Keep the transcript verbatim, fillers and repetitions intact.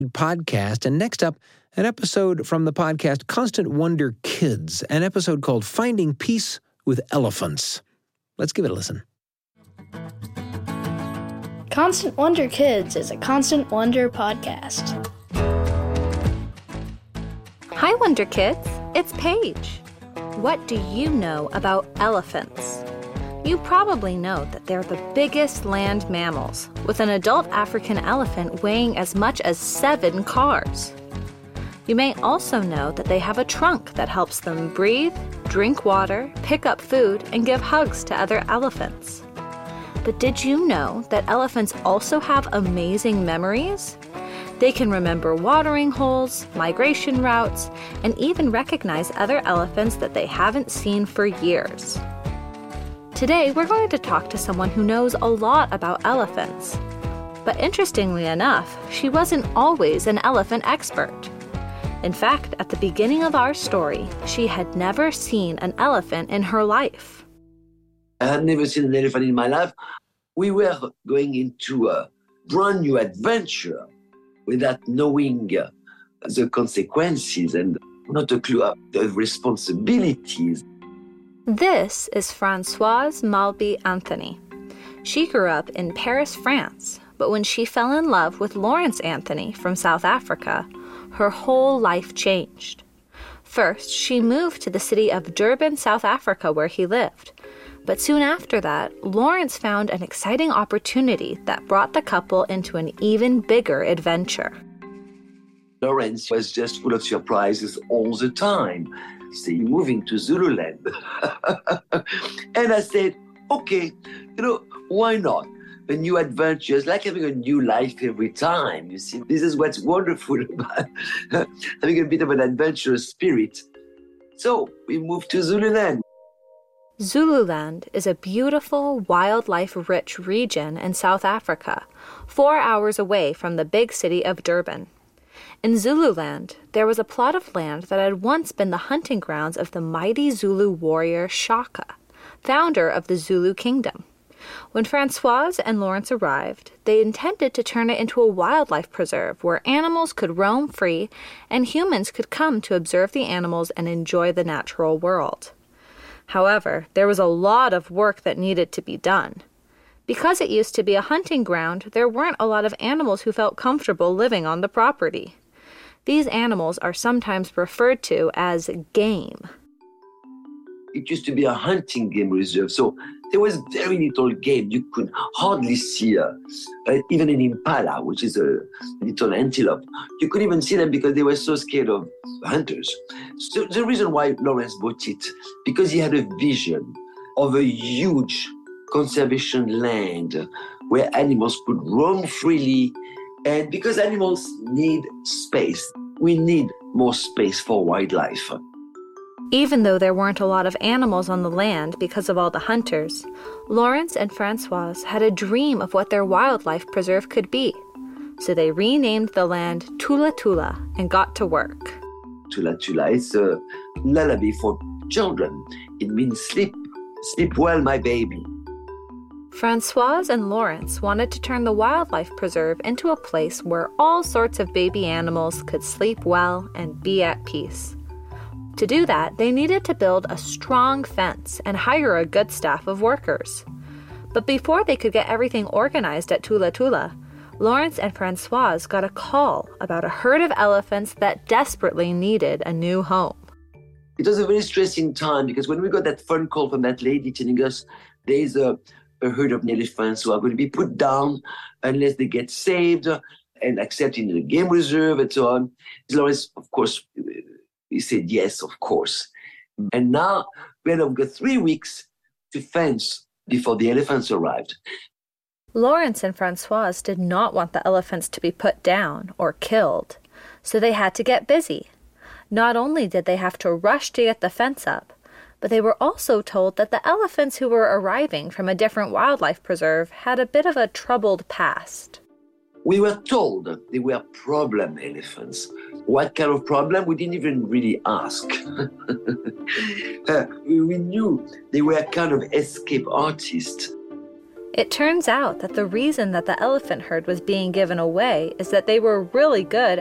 podcast. And next up, an episode from the podcast Constant Wonder Kids, an episode called Finding Peace with Elephants. Let's give it a listen. Constant Wonder Kids is a Constant Wonder podcast. Hi, Wonder Kids. It's Paige. What do you know about elephants? You probably know that they're the biggest land mammals, with an adult African elephant weighing as much as seven cars. You may also know that they have a trunk that helps them breathe, drink water, pick up food, and give hugs to other elephants. But did you know that elephants also have amazing memories? They can remember watering holes, migration routes, and even recognize other elephants that they haven't seen for years. Today, we're going to talk to someone who knows a lot about elephants. But interestingly enough, she wasn't always an elephant expert. In fact, at the beginning of our story, she had never seen an elephant in her life. I had never seen an elephant in my life. We were going into a brand new adventure without knowing uh, the consequences and not a clue of the responsibilities. This is Françoise Malby Anthony. She grew up in Paris, France, but when she fell in love with Lawrence Anthony from South Africa, her whole life changed. First, she moved to the city of Durban, South Africa, where he lived. But soon after that, Lawrence found an exciting opportunity that brought the couple into an even bigger adventure. Lawrence was just full of surprises all the time. Say, moving to Zululand. And I said, okay, you know, why not? A new adventure is like having a new life every time. You see, this is what's wonderful about having a bit of an adventurous spirit. So we moved to Zululand. Zululand is a beautiful, wildlife-rich region in South Africa, four hours away from the big city of Durban. In Zululand, there was a plot of land that had once been the hunting grounds of the mighty Zulu warrior Shaka, founder of the Zulu kingdom. When Françoise and Lawrence arrived, they intended to turn it into a wildlife preserve where animals could roam free and humans could come to observe the animals and enjoy the natural world. However, there was a lot of work that needed to be done. Because it used to be a hunting ground, there weren't a lot of animals who felt comfortable living on the property. These animals are sometimes referred to as game. It used to be a hunting game reserve, so there was very little game. You could hardly see uh, uh, even an impala, which is a little antelope. You couldn't even see them because they were so scared of hunters. So the reason why Lawrence bought it, because he had a vision of a huge conservation land where animals could roam freely, and because animals need space, we need more space for wildlife. Even though there weren't a lot of animals on the land because of all the hunters, Lawrence and Françoise had a dream of what their wildlife preserve could be. So they renamed the land Tula Tula and got to work. Tula Tula is a lullaby for children. It means sleep, sleep well, my baby. Françoise and Lawrence wanted to turn the wildlife preserve into a place where all sorts of baby animals could sleep well and be at peace. To do that, they needed to build a strong fence and hire a good staff of workers. But before they could get everything organized at Tula Tula, Lawrence and Françoise got a call about a herd of elephants that desperately needed a new home. It was a very stressing time because when we got that phone call from that lady telling us there's a, a herd of elephants who are going to be put down unless they get saved and accepted in the game reserve and so on, Lawrence, of course, he said, yes, of course. And now we had got three weeks to fence before the elephants arrived. Lawrence and Françoise did not want the elephants to be put down or killed, so they had to get busy. Not only did they have to rush to get the fence up, but they were also told that the elephants who were arriving from a different wildlife preserve had a bit of a troubled past. We were told they were problem elephants. What kind of problem? We didn't even really ask. uh, we knew they were kind of escape artists. It turns out that the reason that the elephant herd was being given away is that they were really good